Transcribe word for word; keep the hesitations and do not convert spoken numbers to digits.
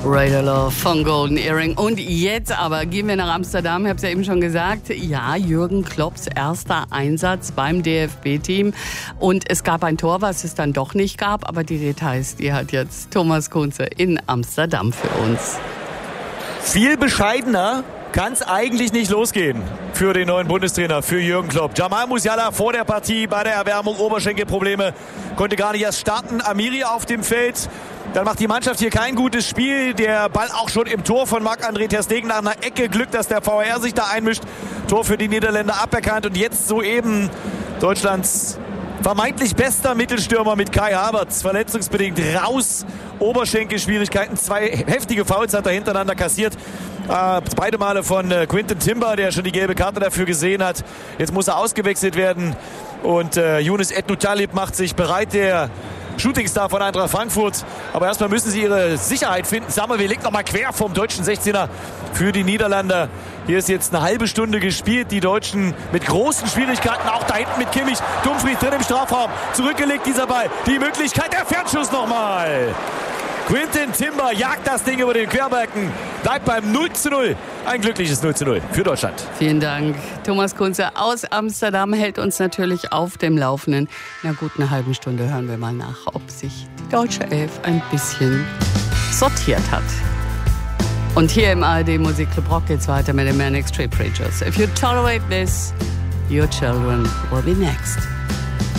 Radar Love von Golden Earring. Und jetzt aber gehen wir nach Amsterdam. Ich habe es ja eben schon gesagt. Ja, Jürgen Klopps erster Einsatz beim D F B-Team. Und es gab ein Tor, was es dann doch nicht gab. Aber die Details, die hat jetzt Thomas Kunze in Amsterdam für uns. Viel bescheidener kann es eigentlich nicht losgehen für den neuen Bundestrainer, für Jürgen Klopp. Jamal Musiala vor der Partie bei der Erwärmung, Oberschenkelprobleme, konnte gar nicht erst starten. Amiri auf dem Feld. Dann macht die Mannschaft hier kein gutes Spiel. Der Ball auch schon im Tor von Marc-André ter Stegen nach einer Ecke. Glück, dass der V A R sich da einmischt. Tor für die Niederländer aberkannt. Und jetzt soeben Deutschlands vermeintlich bester Mittelstürmer mit Kai Havertz. Verletzungsbedingt raus. Oberschenkelschwierigkeiten. Zwei heftige Fouls hat er hintereinander kassiert. Äh, beide Male von äh, Quinten Timber, der schon die gelbe Karte dafür gesehen hat. Jetzt muss er ausgewechselt werden. Und äh, Younes Ednou-Talib macht sich bereit, der Shootingstar von Eintracht Frankfurt. Aber erstmal müssen sie ihre Sicherheit finden. Samuel legt nochmal quer vom deutschen sechzehner für die Niederländer. Hier ist jetzt eine halbe Stunde gespielt. Die Deutschen mit großen Schwierigkeiten. Auch da hinten mit Kimmich. Dumfries drin im Strafraum. Zurückgelegt dieser Ball. Die Möglichkeit, der Fernschuss nochmal. Quinten Timber jagt das Ding über den Querbalken. Bleibt beim null zu null. Ein glückliches null zu null für Deutschland. Vielen Dank. Thomas Kunze aus Amsterdam hält uns natürlich auf dem Laufenden. In einer guten halben Stunde hören wir mal nach, ob sich die deutsche Elf ein bisschen sortiert hat. Und hier im A R D Musikclub Rock geht's weiter mit den Manic Street Preachers. If you tolerate this, your children will be next.